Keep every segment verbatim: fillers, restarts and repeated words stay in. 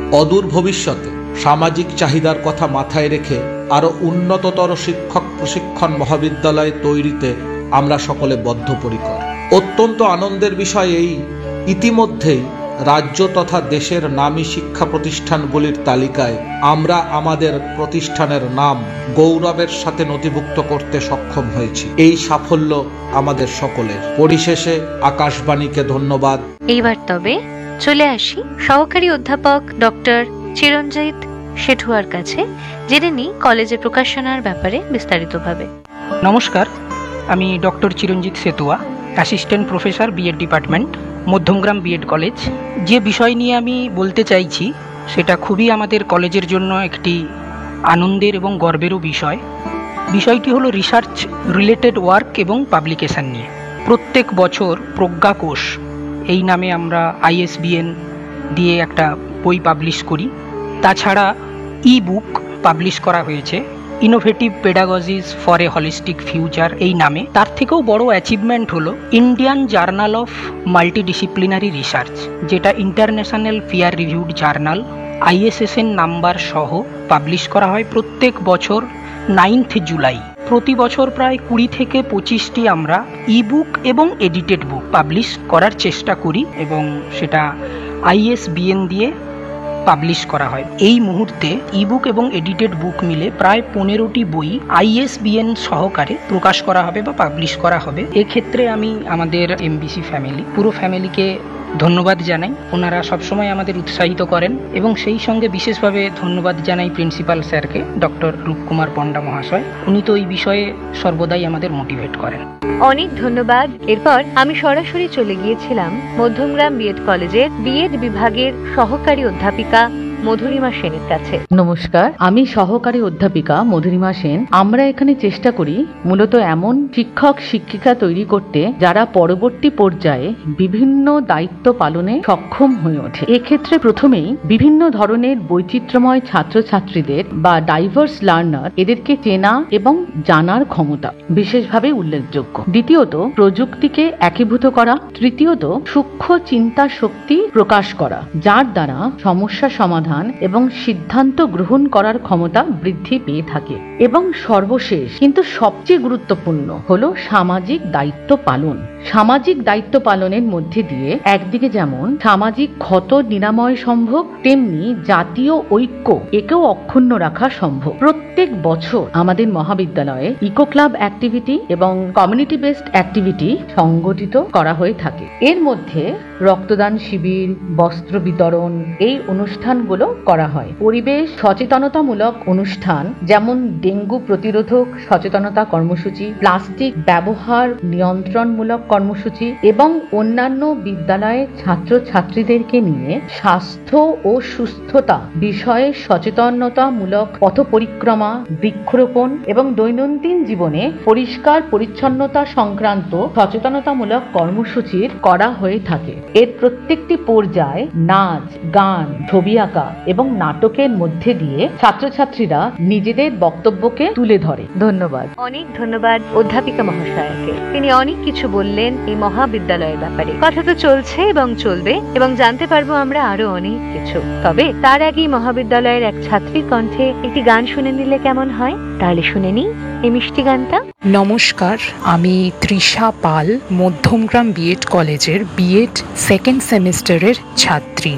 অদূর ভবিষ্যতে সামাজিক চাহিদার কথা মাথায় রেখে আরো উন্নততর শিক্ষক প্রশিক্ষণ মহাবিদ্যালয় তৈরিতে আমরা সকলে বদ্ধপরিকর। অত্যন্ত আনন্দের বিষয় এই, ইতিমধ্যেই রাজ্য তথা দেশের নামী শিক্ষা প্রতিষ্ঠানগুলির তালিকায় আমরা আমাদের প্রতিষ্ঠানের নাম গৌরবের সাথে নথিভুক্ত করতে সক্ষম হয়েছি। এই সাফল্য আমাদের সকলের। পরিশেষে আকাশবাণীকে ধন্যবাদ। এইবার তবে চলে আসি সহকারী অধ্যাপক ডক্টর চিরঞ্জিত শেঠুয়ার কাছে, জেনে নিই কলেজে প্রকাশনার ব্যাপারে বিস্তারিতভাবে। নমস্কার, আমি ডক্টর চিরঞ্জিত সেতুয়া, assistant professor B Ed department, Madhyamgram B Ed college. যে বিষয় নিয়ে আমি বলতে চাইছি সেটা খুবই আমাদের কলেজের জন্য একটি আনন্দের এবং গর্বেরও বিষয়। বিষয়টি হলো রিসার্চ রিলেটেড ওয়ার্ক এবং পাবলিকেশান নিয়ে। প্রত্যেক বছর প্রজ্ঞা কোষ এই নামে আমরা আইএসবিএন দিয়ে একটা বই পাবলিশ করি। তাছাড়া ই বুক পাবলিশ করা হয়েছে innovative পেডাগজিস for a holistic future এই নামে। তার থেকেও বড় অ্যাচিভমেন্ট হলো Indian journal of multidisciplinary research, যেটা international peer reviewed journal, ISSN number সহ পাবলিশ করা হয় প্রত্যেক বছর নাইন্থ জুলাই। প্রতি বছর প্রায় কুড়ি থেকে পঁচিশটি আমরা ই বুক এবং এডিটেড বুক পাবলিশ করার চেষ্টা করি এবং সেটা আইএসবিএন দিয়ে পাবলিশ করা হয়। এই মুহূর্তে ইবুক এবং এডিটেড বুক মিলে প্রায় পনেরোটি বই আইএসবিএন সহকারে প্রকাশ করা হবে বা পাবলিশ করা হবে। এক্ষেত্রে আমি আমাদের এমবিসি ফ্যামিলি, পুরো ফ্যামিলিকে ধন্যবাদ জানাই। ওনারা সবসময় আমাদের উৎসাহিত করেন এবং সেই সঙ্গে বিশেষভাবে ধন্যবাদ জানাই প্রিন্সিপাল স্যারকে, ডক্টর রূপকুমার পণ্ডা মহাশয়। উনি তো এই বিষয়ে সর্বদাই আমাদের মোটিভেট করেন। অনেক ধন্যবাদ। এরপর আমি সরাসরি চলে গিয়েছিলাম মধ্যমগ্রাম বিএড কলেজের বিএড বিভাগের সহকারী অধ্যাপিকা মধুরিমা সেনের কাছে। নমস্কার, আমি সহকারী অধ্যাপিকা মধুরিমা সেন। আমরা এখানে চেষ্টা করি মূলত এমন শিক্ষক শিক্ষিকা তৈরি করতে যারা পরবর্তী পর্যায়ে বিভিন্ন দায়িত্ব পালনে সক্ষম হয়ে ওঠে। এক্ষেত্রে প্রথমেই বিভিন্ন ধরনের বৈচিত্র্যময় ছাত্রছাত্রীদের বা ডাইভার্স লার্নার, এদেরকে চেনা এবং জানার ক্ষমতা বিশেষভাবে উল্লেখযোগ্য। দ্বিতীয়ত, প্রযুক্তিকে একীভূত করা। তৃতীয়ত, সূক্ষ্ম চিন্তা শক্তি প্রকাশ করা, যার দ্বারা সমস্যা সমাধান এবং সিদ্ধান্ত গ্রহণ করার ক্ষমতা বৃদ্ধি পেয়ে থাকে। এবং সর্বশেষ কিন্তু সবচেয়ে গুরুত্বপূর্ণ হলো সামাজিক দায়িত্ব পালন। সামাজিক দায়িত্ব পালনের মধ্যে দিয়ে একদিকে যেমন সামাজিক ক্ষত নিরাময় সম্ভব, তেমনি জাতীয় ঐক্য একেও অক্ষুণ্ণ রাখা সম্ভব। প্রত্যেক বছর আমাদের মহাবিদ্যালয়ে ইকো ক্লাব অ্যাক্টিভিটি এবং কমিউনিটি বেসড অ্যাক্টিভিটি সংগঠিত করা হয়ে থাকে। এর মধ্যে রক্তদান শিবির, বস্ত্র বিতরণ এই অনুষ্ঠানগুলো করা হয়। পরিবেশ সচেতনতামূলক অনুষ্ঠান যেমন ডেঙ্গু প্রতিরোধক সচেতনতা কর্মসূচি, প্লাস্টিক ব্যবহার নিয়ন্ত্রণমূলক কর্মসূচি এবং অন্যান্য বিদ্যালয়ের ছাত্রছাত্রীদেরকে নিয়ে স্বাস্থ্য ও সুস্থতা বিষয়ে সচেতনতামূলক পথ পরিক্রমা, বৃক্ষরোপণ এবং দৈনন্দিন জীবনে পরিষ্কার পরিচ্ছন্নতা সংক্রান্ত সচেতনতামূলক কর্মসূচির করা হয়ে থাকে। এর প্রত্যেকটি পর্যায়ে নাচ, গান, ছবি আঁকা এবং নাটকের মধ্যে দিয়ে ছাত্রছাত্রীরা নিজেদের বক্তব্যকে তুলে ধরে। ধন্যবাদ। অনেক ধন্যবাদ অধ্যাপিকা মহাশয়াকে। তিনি অনেক কিছু বললেন এই মহাবিদ্যালয়ের ব্যাপারে। কথা তো চলছে এবং চলবে এবং জানতে পারবো আমরা আরো অনেক কিছু। তবে তার আগেই মহাবিদ্যালয়ের এক ছাত্রীর কণ্ঠে একটি গান শুনে নিলে কেমন হয়? তাহলে শুনে নি এই মিষ্টি গানটা। নমস্কার, আমি তৃষা পাল, মধ্যমগ্রাম বিএড কলেজের বিএড সেকেন্ড সেমিস্টারের ছাত্রী।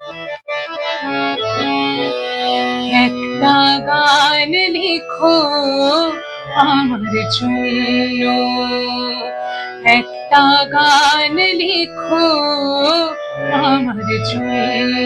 একটা গান লিখো আমার জন্য, একটা গান লিখো আমার জন্য।